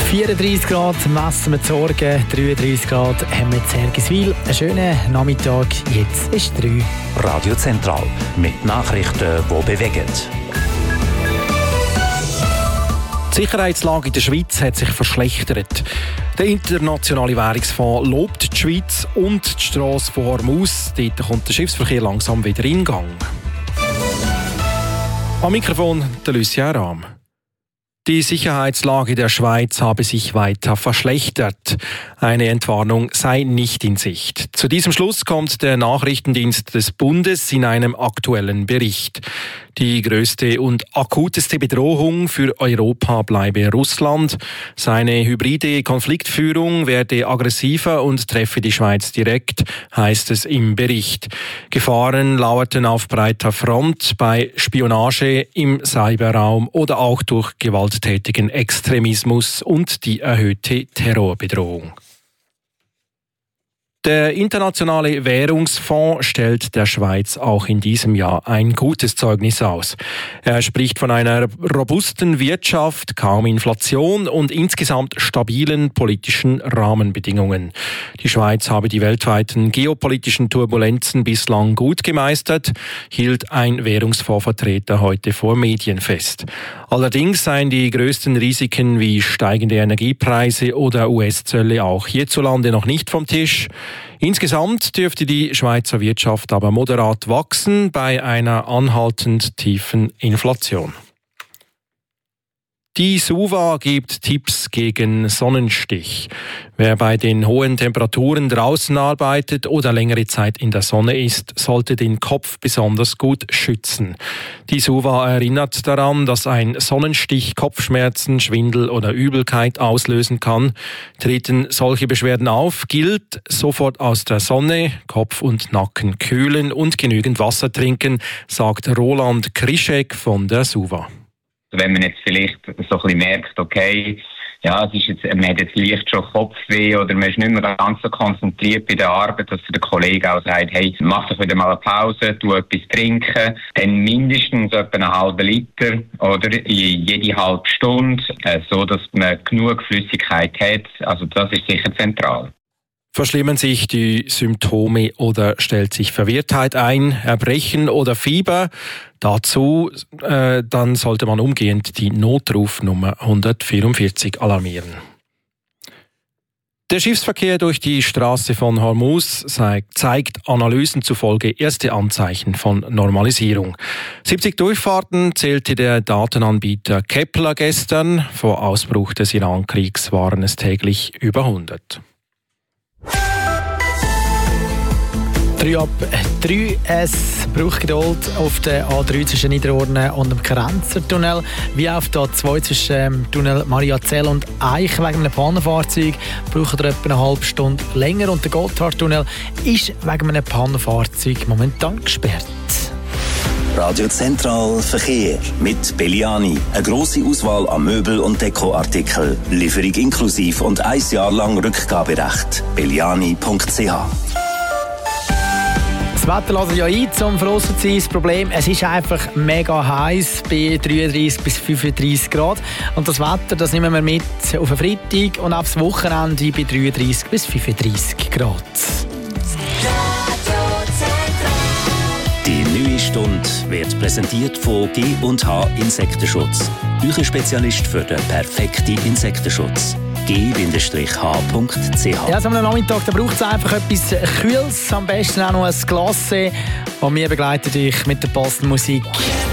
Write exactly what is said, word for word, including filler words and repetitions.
vierunddreissig Grad messen wir zu Sorgen, dreiunddreissig Grad haben wir in Sergiswil. Einen schönen Nachmittag, jetzt ist drei. Radio Zentral mit Nachrichten, die bewegen. Die Sicherheitslage in der Schweiz hat sich verschlechtert. Der internationale Währungsfonds lobt die Schweiz und die Strasse von Hormuz. Dort kommt der Schiffsverkehr langsam wieder in Gang. Am Mikrofon der Lucien Rahm. Die Sicherheitslage der Schweiz habe sich weiter verschlechtert. Eine Entwarnung sei nicht in Sicht. Zu diesem Schluss kommt der Nachrichtendienst des Bundes in einem aktuellen Bericht. Die grösste und akuteste Bedrohung für Europa bleibe Russland. Seine hybride Konfliktführung werde aggressiver und treffe die Schweiz direkt, heißt es im Bericht. Gefahren lauerten auf breiter Front bei Spionage im Cyberraum oder auch durch gewalttätigen Extremismus und die erhöhte Terrorbedrohung. Der Internationale Währungsfonds stellt der Schweiz auch in diesem Jahr ein gutes Zeugnis aus. Er spricht von einer robusten Wirtschaft, kaum Inflation und insgesamt stabilen politischen Rahmenbedingungen. Die Schweiz habe die weltweiten geopolitischen Turbulenzen bislang gut gemeistert, hielt ein Währungsfondsvertreter heute vor Medien fest. Allerdings seien die größten Risiken wie steigende Energiepreise oder U S-Zölle auch hierzulande noch nicht vom Tisch. Insgesamt dürfte die Schweizer Wirtschaft aber moderat wachsen bei einer anhaltend tiefen Inflation. Die SUVA gibt Tipps gegen Sonnenstich. Wer bei den hohen Temperaturen draußen arbeitet oder längere Zeit in der Sonne ist, sollte den Kopf besonders gut schützen. Die SUVA erinnert daran, dass ein Sonnenstich Kopfschmerzen, Schwindel oder Übelkeit auslösen kann. Treten solche Beschwerden auf, gilt sofort aus der Sonne, Kopf und Nacken kühlen und genügend Wasser trinken, sagt Roland Krischek von der SUVA. Wenn man jetzt vielleicht so ein bisschen merkt, okay, ja, es ist jetzt, man hat jetzt leicht schon Kopfweh oder man ist nicht mehr ganz so konzentriert bei der Arbeit, dass der Kollege auch sagt, hey, mach doch wieder mal eine Pause, tu etwas trinken, dann mindestens etwa einen halben Liter oder jede halbe Stunde, äh, so dass man genug Flüssigkeit hat. Also das ist sicher zentral. Verschlimmern sich die Symptome oder stellt sich Verwirrtheit ein, Erbrechen oder Fieber? Dazu äh, dann sollte man umgehend die Notrufnummer hundertvierundvierzig alarmieren. Der Schiffsverkehr durch die Straße von Hormuz zeigt Analysen zufolge erste Anzeichen von Normalisierung. siebzig Durchfahrten zählte der Datenanbieter Kepler gestern. Vor Ausbruch des Iran-Kriegs waren es täglich über hundert. drei ab drei. Es braucht Geduld auf der A drei zwischen Niederorne und dem Krenzertunnel, wie auf der A zwei zwischen dem Tunnel Mariazell und Eich. Wegen einem Pannenfahrzeug braucht er etwa eine halbe Stunde länger und der Gotthardtunnel ist wegen einem Pannenfahrzeug momentan gesperrt. Radio Zentral Verkehr mit Belliani. Eine grosse Auswahl an Möbel- und Dekoartikeln. Lieferung inklusiv und ein Jahr lang Rückgaberecht. belliani punkt c h. Das Wetter lässt ja ein, zum Frossen zu sein. Das Problem, es ist einfach mega heiß bei dreiunddreissig bis fünfunddreissig Grad. Und das Wetter, das nehmen wir mit auf den Freitag und aufs Wochenende bei dreiunddreissig bis fünfunddreissig Grad. Die neue Stunde wird präsentiert von G und H Insektenschutz. Eure Spezialist für den perfekten Insektenschutz. g H punkt c h. Ja, so am Nachmittag braucht es einfach etwas Kühles, am besten auch noch ein Glas. Und wir begleiten dich mit der passenden Musik.